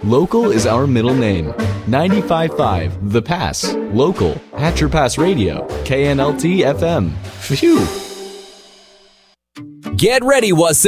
Local is our middle name. 95.5 The Pass. Local. At your Pass Radio. KNLT FM. Phew. Get ready, Wasilla.